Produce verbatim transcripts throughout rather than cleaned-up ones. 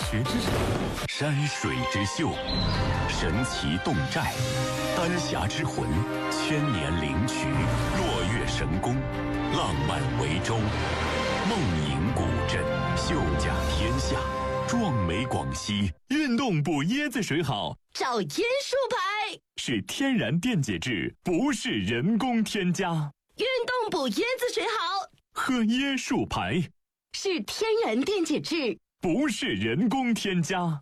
学之城，山水之秀，神奇侗寨，丹霞之魂，千年灵曲，落月神功，浪漫维州，梦影古镇，秀甲天下，壮美广西。运动补椰子水好， 找椰树牌， 是天然电解质，不是人工添加。 运动补椰子水好， 喝椰树牌， 是天然电解质， 不是人工添加。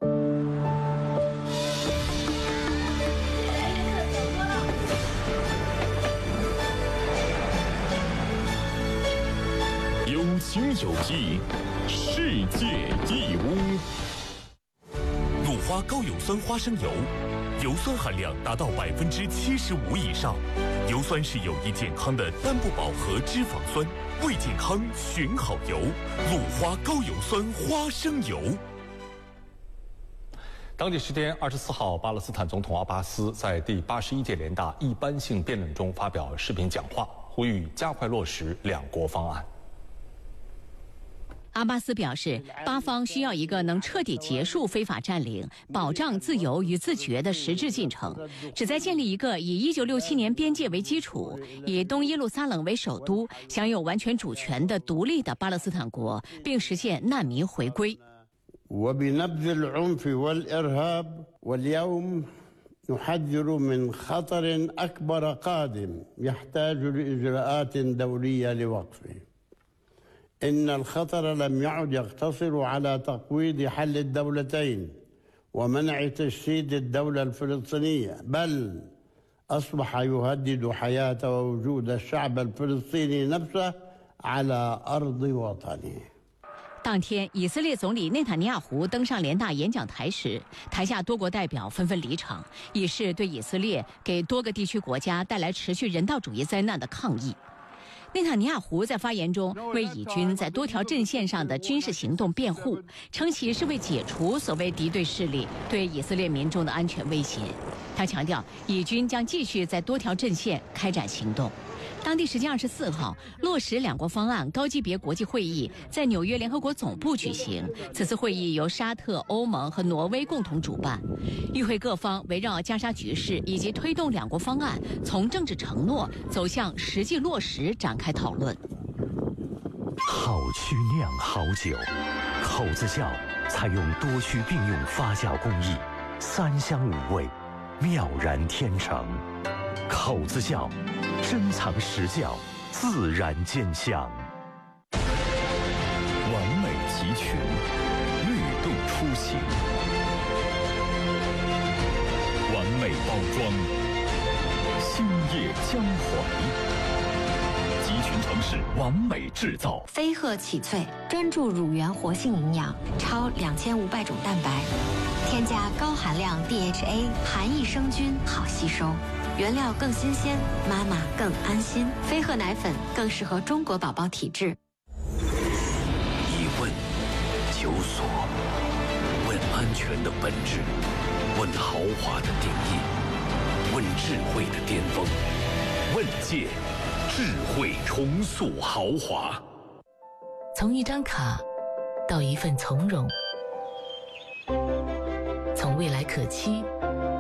有情有义，世界义乌。鲁花高有酸花生油，油酸含量达到百分之七十五以上，油酸是有益健康的单不饱和脂肪酸，为健康选好油。鲁花高有酸花生油。 当地时间二十四号，巴勒斯坦总统阿巴斯在第八十一届联大一般性辩论中发表视频讲话，呼吁加快落实两国方案。 阿巴斯表示，巴方需要一个能彻底结束非法占领、保障自由与自觉的实质进程，旨在建立一个以一九六七年边界为基础、以东耶路撒冷为首都、享有完全主权的独立的巴勒斯坦国，并实现难民回归。 وبنبذ العنف والإرهاب واليوم نحذر من خطر أكبر قادم يحتاج لإجراءات دولية لوقفه. إن الخطر لم يعد يقتصر على تقويض حل الدولتين ومنع تجسيد الدولة الفلسطينية، بل أصبح يهدد حياة ووجود الشعب الفلسطيني نفسه على أرض وطنه。 当天，以色列总理内塔尼亚胡登上联大演讲台时，台下多国代表纷纷离场，以示对以色列给多个地区国家带来持续人道主义灾难的抗议。内塔尼亚胡在发言中为以军在多条阵线上的军事行动辩护，称其是为解除所谓敌对势力对以色列民众的安全威胁。他强调，以军将继续在多条阵线开展行动。当地时间二十四号，落实两国方案高级别国际会议在纽约联合国总部举行。此次会议由沙特、欧盟和挪威共同主办，与会各方围绕加沙局势以及推动两国方案从政治承诺走向实际落实展开讨论。 好曲酿好酒，口子窖采用多区并用发酵工艺，三香五味，妙然天成。口子窖珍藏实窖，自然见香。完美集群，律动出行，完美包装，兴业江淮。集群城市完美制造。 飞鹤启萃专注乳源活性营养，超两千五百种蛋白，添加高含量 D H A， 含益生菌，好吸收。原料更新鲜，妈妈更安心。飞鹤奶粉更适合中国宝宝体质。 疑问求索，问安全的本质，问豪华的定义，问智慧的巅峰，问界智慧重塑豪华。 从一张卡到一份从容，从未来可期